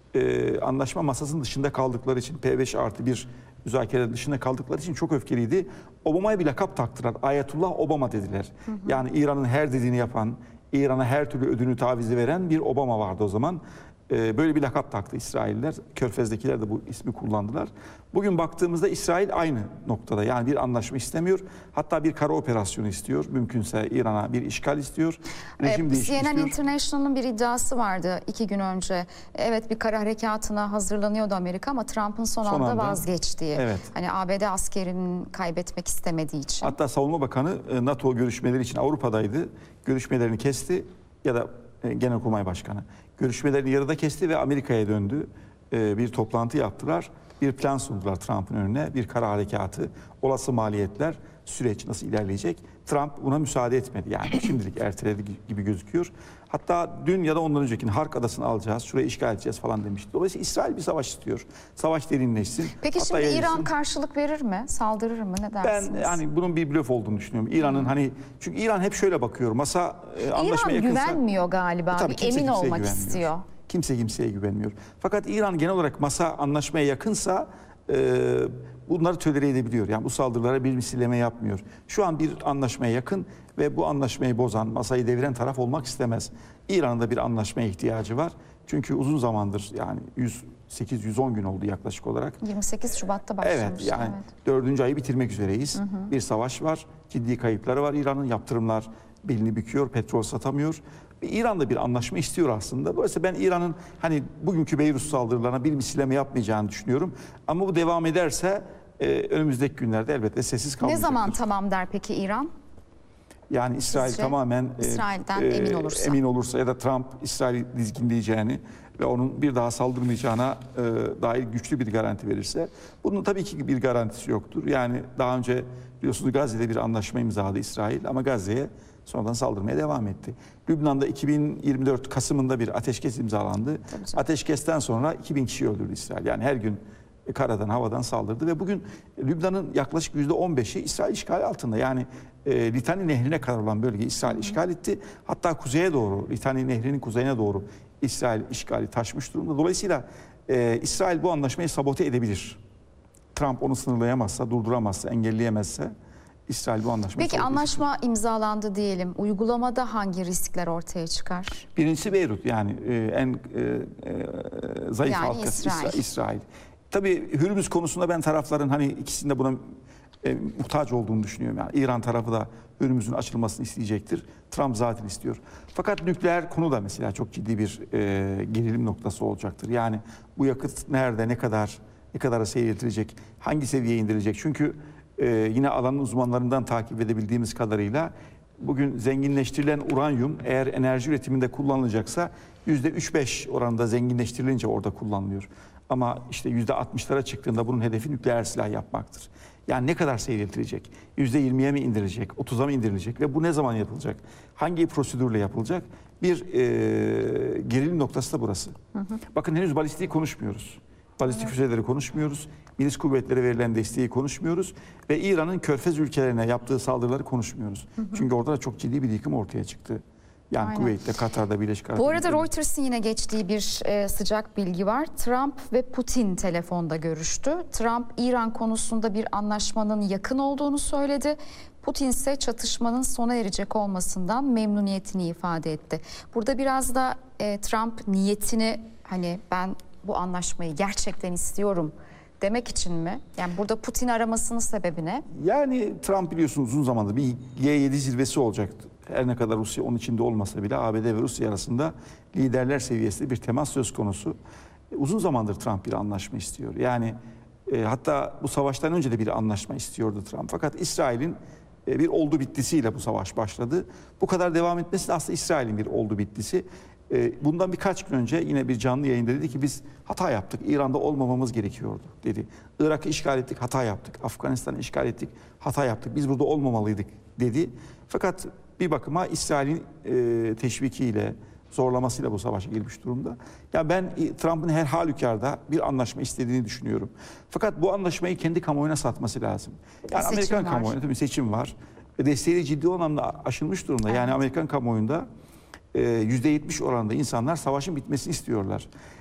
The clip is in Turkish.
anlaşma masasının dışında kaldıkları için, P5+1 müzakere dışında kaldıkları için çok öfkeliydi. Obama'ya bir lakap taktılar. Ayetullah Obama dediler. Yani İran'ın her dediğini yapan, İran'a her türlü ödünü, tavizi veren bir Obama vardı o zaman. Böyle bir lakap taktı İsrailler. Körfez'dekiler de bu ismi kullandılar. Bugün baktığımızda İsrail aynı noktada. Yani bir anlaşma istemiyor. Hatta bir kara operasyonu istiyor. Mümkünse İran'a bir işgal istiyor. Rejim değişikliği CNN istiyor. International'ın bir iddiası vardı 2 gün önce. Evet, bir kara harekatına hazırlanıyordu Amerika ama Trump'ın son anda vazgeçtiği. Evet. Hani ABD askerinin kaybetmek istemediği için. Hatta Savunma Bakanı NATO görüşmeleri için Avrupa'daydı. Görüşmelerini kesti ya da Genelkurmay Başkanı. Görüşmelerini yarıda kesti ve Amerika'ya döndü. Bir toplantı yaptılar. Bir plan sundular Trump'ın önüne. Bir kara harekatı, olası maliyetler, süreç nasıl ilerleyecek. Trump buna müsaade etmedi. Yani şimdilik erteledi gibi gözüküyor. Hatta dün ya da ondan önceki Hark Adası'nı alacağız, şurayı işgal edeceğiz falan demişti. Dolayısıyla İsrail bir savaş istiyor. Savaş derinleşsin. Peki hatta şimdi yayılsın. İran karşılık verir mi? Saldırır mı? Ne dersiniz? Ben yani bunun bir blöf olduğunu düşünüyorum. İran'ın hani, çünkü İran hep şöyle bakıyor. Masa anlaşmaya İran yakınsa, güvenmiyor galiba. tabii Bir kimse emin kimseye olmak güvenmiyor. istiyor. Kimse kimseye güvenmiyor. Fakat İran genel olarak masa anlaşmaya yakınsa bunları tolere edebiliyor. Yani bu saldırılara bir misilleme yapmıyor. Şu an bir anlaşmaya yakın ve bu anlaşmayı bozan, masayı deviren taraf olmak istemez. İran'ın da bir anlaşmaya ihtiyacı var. Çünkü uzun zamandır, yani 108-110 gün oldu yaklaşık olarak. 28 Şubat'ta başlamış. Evet, yani 4. ayı bitirmek üzereyiz. Bir savaş var, ciddi kayıpları var İran'ın, yaptırımlar belini büküyor, petrol satamıyor. İran da bir anlaşma istiyor aslında. Dolayısıyla ben İran'ın hani bugünkü Beyrut saldırılarına bir misilleme yapmayacağını düşünüyorum. Ama bu devam ederse önümüzdeki günlerde elbette sessiz Ne kalmayacaktır. zaman tamam der peki İran? Yani İsrail Sizce? tamamen İsrail'den emin olursa. ya da Trump İsrail'i dizginleyeceğini ve onun bir daha saldırmayacağına dair güçlü bir garanti verirse, bunun tabii ki bir garantisi yoktur. Yani daha önce biliyorsunuz Gazze'de bir anlaşma imzaladı İsrail ama Gazze'ye sonradan saldırmaya devam etti. Lübnan'da 2024 Kasım'ında bir ateşkes imzalandı. Ateşkesten sonra 2000 kişi öldürdü İsrail. Yani her gün karadan, havadan saldırdı ve bugün Lübnan'ın yaklaşık %15'i İsrail işgali altında. Yani Litani Nehri'ne kadar olan bölgeyi İsrail işgal etti. Hatta kuzeye doğru, Litani Nehri'nin kuzeyine doğru İsrail işgali taşmış durumda. Dolayısıyla İsrail bu anlaşmayı sabote edebilir. Trump onu sınırlayamazsa, durduramazsa, engelleyemezse İsrail bu anlaşmayı Peki anlaşma imzalandı diyelim. Uygulamada hangi riskler ortaya çıkar? Birincisi Beyrut, yani en zayıf Yani halkası İsrail. İsrail. Tabii Hürmüz konusunda ben tarafların hani ikisinin de buna muhtaç olduğunu düşünüyorum. Yani İran tarafı da Hürmüz'ün açılmasını isteyecektir. Trump zaten istiyor. Fakat nükleer konu da mesela çok ciddi bir gerilim noktası olacaktır. Yani bu yakıt nerede, ne kadara seyredilecek, hangi seviyeye indirilecek? Çünkü yine alanın uzmanlarından takip edebildiğimiz kadarıyla bugün zenginleştirilen uranyum eğer enerji üretiminde kullanılacaksa %3-5 oranında zenginleştirilince orada kullanılıyor. Ama işte %60'lara çıktığında bunun hedefi nükleer silah yapmaktır. Yani ne kadar seyredilecek? %20'ye mi indirilecek? 30'a mı indirilecek? Ve bu ne zaman yapılacak? Hangi prosedürle yapılacak? Bir gerilim noktası da burası. Bakın henüz balistiği konuşmuyoruz. Balistik füzeleri konuşmuyoruz. Milis kuvvetlere verilen desteği konuşmuyoruz. Ve İran'ın Körfez ülkelerine yaptığı saldırıları konuşmuyoruz. Çünkü orada da çok ciddi bir yıkım ortaya çıktı. Yani Aynen. Kuveyt'te, Katar'da, Birleşik Arap Bu arada Emirlikleri'nde. Reuters'ın yine geçtiği bir sıcak bilgi var. Trump ve Putin telefonda görüştü. Trump İran konusunda bir anlaşmanın yakın olduğunu söyledi. Putin ise çatışmanın sona erecek olmasından memnuniyetini ifade etti. Burada biraz da Trump niyetini, hani ben bu anlaşmayı gerçekten istiyorum demek için mi? Yani burada Putin aramasının sebebi ne? Yani Trump biliyorsunuz uzun zamandır bir G7 zirvesi olacaktı. Her ne kadar Rusya onun içinde olmasa bile ABD ve Rusya arasında liderler seviyesinde bir temas söz konusu. Uzun zamandır Trump bir anlaşma istiyor. Yani hatta bu savaştan önce de bir anlaşma istiyordu Trump. Fakat İsrail'in bir oldu bittisiyle bu savaş başladı. Bu kadar devam etmesi de aslında İsrail'in bir oldu bittisi. Bundan birkaç gün önce yine bir canlı yayında dedi ki biz hata yaptık. İran'da olmamamız gerekiyordu dedi. Irak'ı işgal ettik, hata yaptık. Afganistan'ı işgal ettik, hata yaptık. Biz burada olmamalıydık dedi. Fakat bir bakıma İsrail'in teşvikiyle, zorlamasıyla bu savaşa girmiş durumda. Ya ben Trump'ın her halükarda bir anlaşma istediğini düşünüyorum. Fakat bu anlaşmayı kendi kamuoyuna satması lazım. Yani Amerikan kamuoyunda tabii seçim var. Desteği ciddi anlamda aşılmış durumda. Evet. Yani Amerikan kamuoyunda %70 oranında insanlar savaşın bitmesini istiyorlar.